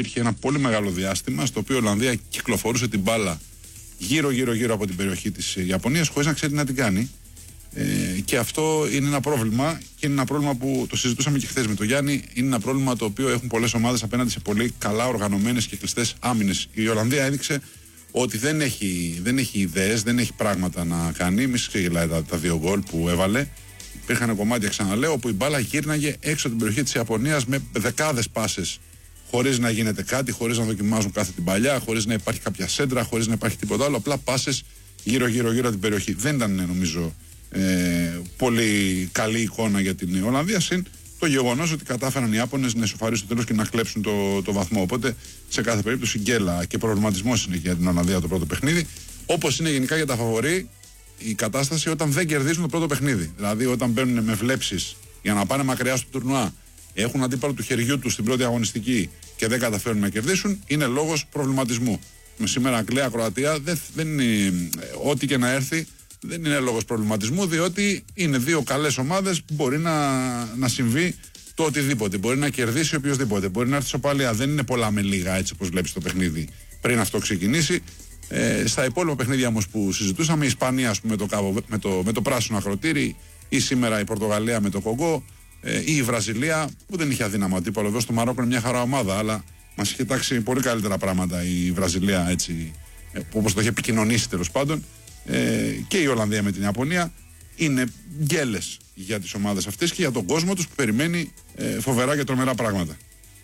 υπήρχε ένα πολύ μεγάλο διάστημα στο οποίο η Ολλανδία κυκλοφορούσε την μπάλα γύρω από την περιοχή της Ιαπωνίας χωρίς να ξέρει να την κάνει. Και αυτό είναι ένα πρόβλημα και είναι ένα πρόβλημα που το συζητούσαμε και χθες με τον Γιάννη. Είναι ένα πρόβλημα το οποίο έχουν πολλές ομάδες απέναντι σε πολύ καλά οργανωμένες και κλειστές άμυνες. Η Ολλανδία έδειξε ότι δεν έχει ιδέες, δεν έχει πράγματα να κάνει. Μη ξεγελάει τα 2 γκολ που έβαλε. Υπήρχαν κομμάτια, ξαναλέω, όπου η μπάλα γύρναγε έξω από την περιοχή της Ιαπωνίας με δεκάδες πάσες. Χωρίς να γίνεται κάτι, χωρίς να δοκιμάζουν κάθε την παλιά, χωρίς να υπάρχει κάποια σέντρα, χωρίς να υπάρχει τίποτα άλλο. Απλά πάσες γύρω από την περιοχή. Δεν ήταν, νομίζω, πολύ καλή εικόνα για την Ολλανδία. Συν το γεγονός ότι κατάφεραν οι Ιάπωνες να ισοφαρίσουν το τέλος και να κλέψουν το βαθμό. Οπότε, σε κάθε περίπτωση, γκέλα και προβληματισμός είναι για την Ολλανδία το πρώτο παιχνίδι. Όπως είναι γενικά για τα φαβορί η κατάσταση όταν δεν κερδίζουν το πρώτο παιχνίδι. Δηλαδή, όταν μπαίνουν με βλέψεις για να πάνε μακριά στο τουρνουά, έχουν αντίπαλο του χεριού του στην πρώτη αγωνιστική και δεν καταφέρουν να κερδίσουν, είναι λόγος προβληματισμού. Σήμερα Αγγλία-Κροατία, ό,τι και να έρθει, δεν είναι λόγος προβληματισμού, διότι είναι 2 καλές ομάδες που μπορεί να συμβεί το οτιδήποτε. Μπορεί να κερδίσει οποιοδήποτε. Μπορεί να έρθει σοπαλία. Δεν είναι πολλά με λίγα, έτσι όπως βλέπεις το παιχνίδι πριν αυτό ξεκινήσει. Στα υπόλοιπα παιχνίδια όμως που συζητούσαμε, η Ισπανία, ας πούμε, με το πράσινο ακροτήρι, ή σήμερα η Πορτογαλία με το Κογκό, ή η Βραζιλία που δεν είχε αδύναμο αντίπαλο. Εδώ στο Μαρόκο είναι μια χαρά ομάδα, αλλά μας είχε τάξει πολύ καλύτερα πράγματα η Βραζιλία, έτσι, όπως το είχε επικοινωνήσει τέλος πάντων. Και η Ολλανδία με την Ιαπωνία είναι γκέλες για τις ομάδες αυτές και για τον κόσμο τους που περιμένει φοβερά και τρομερά πράγματα.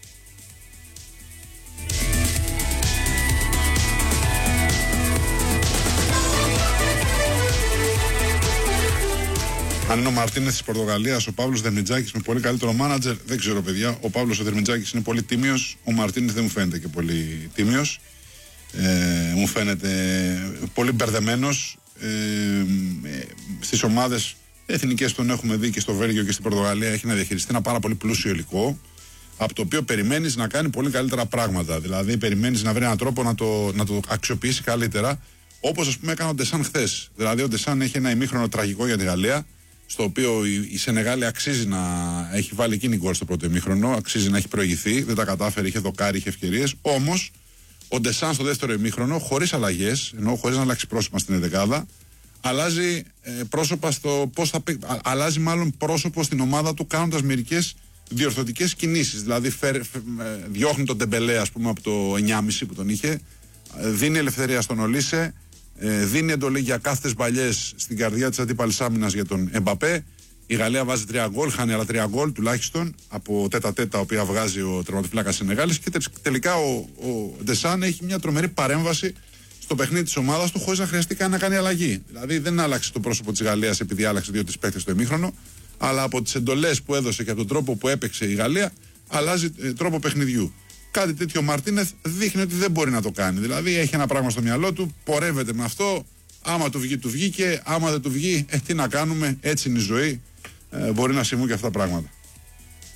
Αν είναι ο Μαρτίνεθ της Πορτογαλίας, ο Παύλος Δερμιτζάκης με πολύ καλύτερο μάνατζερ, δεν ξέρω, παιδιά. Ο Παύλος Δερμιτζάκης είναι πολύ τίμιος. Ο Μαρτίνεθ δεν μου φαίνεται και πολύ τίμιος. Μου φαίνεται πολύ μπερδεμένος. Στις ομάδες εθνικές τον έχουμε δει και στο Βέλγιο και στην Πορτογαλία. Έχει να διαχειριστεί ένα πάρα πολύ πλούσιο υλικό, από το οποίο περιμένεις να κάνει πολύ καλύτερα πράγματα. Δηλαδή, περιμένεις να βρει έναν τρόπο να το αξιοποιήσει καλύτερα. Όπως, ας πούμε, έκανε ο Ντεσάν χθες. Δηλαδή, ο Ντεσάν έχει ένα ημίχρονο τραγικό για τη Γαλλία, στο οποίο η Σενεγάλη αξίζει να έχει βάλει εκείνη γκολ στο πρώτο ημίχρονο, αξίζει να έχει προηγηθεί. Δεν τα κατάφερε, είχε δοκάρει, είχε ευκαιρίες. Όμως, ο Ντεσάν στο δεύτερο ημίχρονο, χωρίς αλλαγές, ενώ χωρίς να αλλάξει πρόσωπα στην ενδεκάδα, αλλάζει πρόσωπα στο πώς θα πει, αλλάζει μάλλον πρόσωπο στην ομάδα του, κάνοντας μερικές διορθωτικές κινήσεις. Δηλαδή, διώχνει τον Ντεμπελέ, ας πούμε, από το 9,5 που τον είχε, δίνει ελευθερία στον Ολίσε, δίνει εντολή για κάθετες μπαλιές στην καρδιά της αντίπαλης άμυνας για τον Εμπαπέ. Η Γαλλία βάζει 3 γκολ, χάνει άλλα 3 γκολ τουλάχιστον από τέτα-τέτα, τα οποία βγάζει ο τερματοφύλακας Σενεγάλης. Και τελικά ο Ντεσάν έχει μια τρομερή παρέμβαση στο παιχνίδι της ομάδας του, χωρίς να χρειαστεί καν να κάνει αλλαγή. Δηλαδή, δεν άλλαξε το πρόσωπο της Γαλλίας επειδή άλλαξε 2-3 παίκτες στο ημίχρονο, αλλά από τις εντολές που έδωσε και από τον τρόπο που έπαιξε η Γαλλία, αλλάζει τρόπο παιχνιδιού. Κάτι τέτοιο ο Μαρτίνεθ δείχνει ότι δεν μπορεί να το κάνει. Δηλαδή, έχει ένα πράγμα στο μυαλό του, πορεύεται με αυτό. Άμα του βγει, του βγήκε. Άμα δεν του βγει, τι να κάνουμε, έτσι είναι η ζωή. Μπορεί να συμβούν και αυτά τα πράγματα.